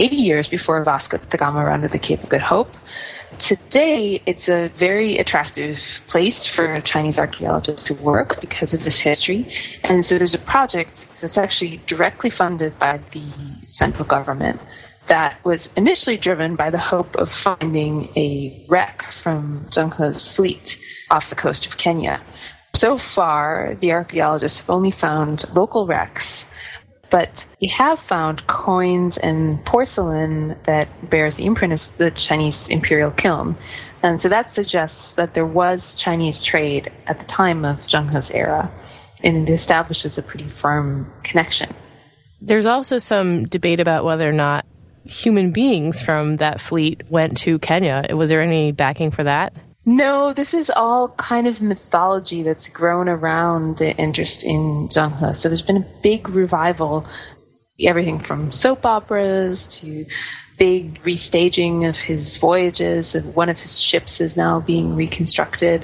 80 years before Vasco da Gama rounded the Cape of Good Hope. Today, it's a very attractive place for Chinese archaeologists to work because of this history. And so there's a project that's actually directly funded by the central government that was initially driven by the hope of finding a wreck from Zheng He's fleet off the coast of Kenya. So far, the archaeologists have only found local wrecks, but we have found coins and porcelain that bears the imprint of the Chinese imperial kiln. And so that suggests that there was Chinese trade at the time of Zheng He's era, and it establishes a pretty firm connection. There's also some debate about whether or not human beings from that fleet went to Kenya. Was there any backing for that? No, this is all kind of mythology that's grown around the interest in Zheng He. So there's been a big revival, everything from soap operas to big restaging of his voyages. One of his ships is now being reconstructed.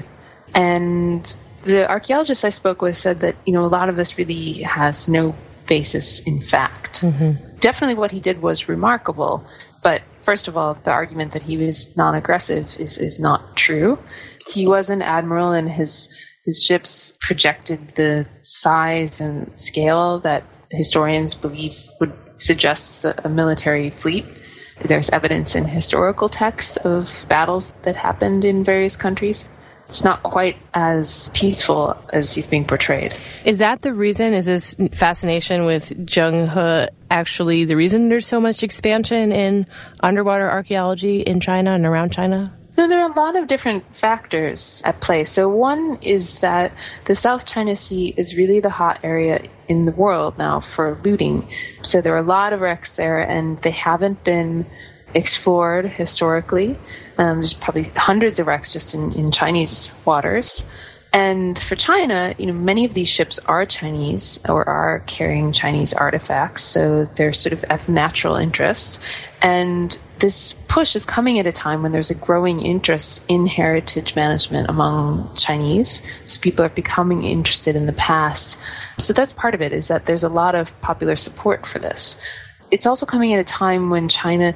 And the archaeologists I spoke with said that, a lot of this really has no basis in fact. Mm-hmm. Definitely what he did was remarkable, but first of all, the argument that he was non-aggressive is not true. He was an admiral, and his ships projected the size and scale that historians believe would suggest a military fleet. There's evidence in historical texts of battles that happened in various countries. It's not quite as peaceful as he's being portrayed. Is that the reason? Is this fascination with Zheng He actually the reason there's so much expansion in underwater archaeology in China and around China? No, there are a lot of different factors at play. So one is that the South China Sea is really the hot area in the world now for looting. So there are a lot of wrecks there, and they haven't been explored historically. There's probably hundreds of wrecks just in Chinese waters. And for China, many of these ships are Chinese or are carrying Chinese artifacts, so they're sort of of natural interest. And this push is coming at a time when there's a growing interest in heritage management among Chinese. So people are becoming interested in the past. So that's part of it, is that there's a lot of popular support for this. It's also coming at a time when China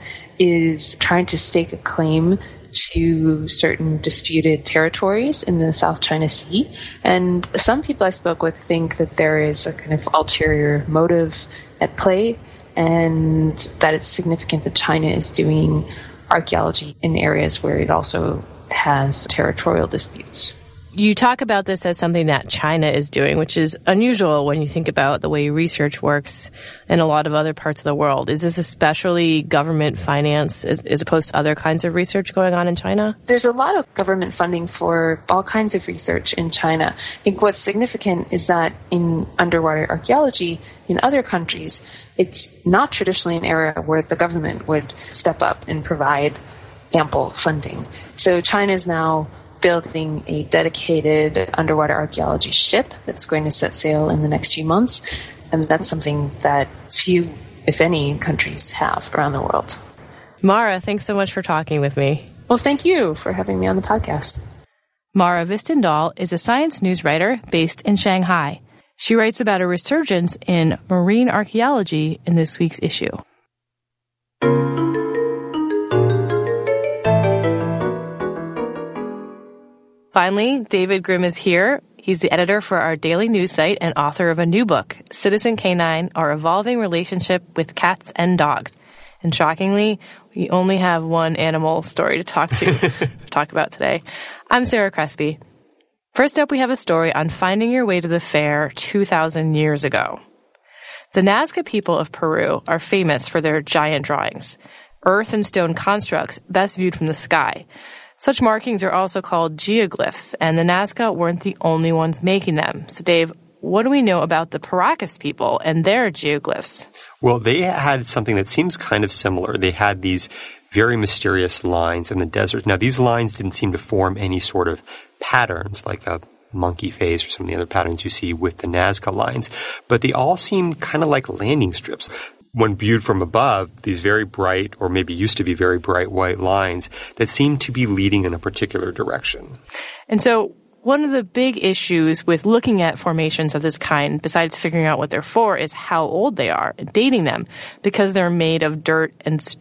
is trying to stake a claim to certain disputed territories in the South China Sea. And some people I spoke with think that there is a kind of ulterior motive at play, and that it's significant that China is doing archaeology in areas where it also has territorial disputes. You talk about this as something that China is doing, which is unusual when you think about the way research works in a lot of other parts of the world. Is this especially government finance as opposed to other kinds of research going on in China? There's a lot of government funding for all kinds of research in China. I think what's significant is that in underwater archaeology in other countries, it's not traditionally an area where the government would step up and provide ample funding. So China is now building a dedicated underwater archaeology ship that's going to set sail in the next few months. And that's something that few, if any, countries have around the world. Mara, thanks so much for talking with me. Well, thank you for having me on the podcast. Mara Vistendahl is a science news writer based in Shanghai. She writes about a resurgence in marine archaeology in this week's issue. Finally, David Grimm is here. He's the editor for our daily news site and author of a new book, Citizen Canine, Our Evolving Relationship with Cats and Dogs. And shockingly, we only have one animal story to talk about today. I'm Sarah Crespi. First up, we have a story on finding your way to the fair 2,000 years ago. The Nazca people of Peru are famous for their giant drawings, earth and stone constructs best viewed from the sky. Such markings are also called geoglyphs, and the Nazca weren't the only ones making them. So, Dave, what do we know about the Paracas people and their geoglyphs? Well, they had something that seems kind of similar. They had these very mysterious lines in the desert. Now, these lines didn't seem to form any sort of patterns like a monkey face or some of the other patterns you see with the Nazca lines, but they all seemed kind of like landing strips. When viewed from above, these very bright, or maybe used to be very bright white lines that seem to be leading in a particular direction. And so one of the big issues with looking at formations of this kind, besides figuring out what they're for, is how old they are, dating them, because they're made of dirt and